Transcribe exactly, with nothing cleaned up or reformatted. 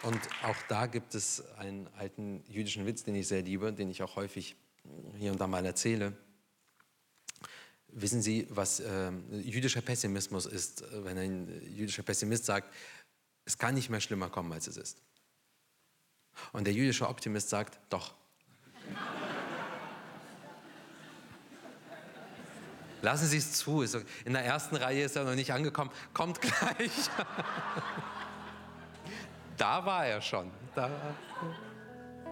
Und auch da gibt es einen alten jüdischen Witz, den ich sehr liebe, den ich auch häufig hier und da mal erzähle. Wissen Sie, was äh, jüdischer Pessimismus ist, wenn ein jüdischer Pessimist sagt, es kann nicht mehr schlimmer kommen, als es ist. Und der jüdische Optimist sagt, doch. Lassen Sie es zu. In der ersten Reihe ist er noch nicht angekommen. Kommt gleich. Da war er schon. Da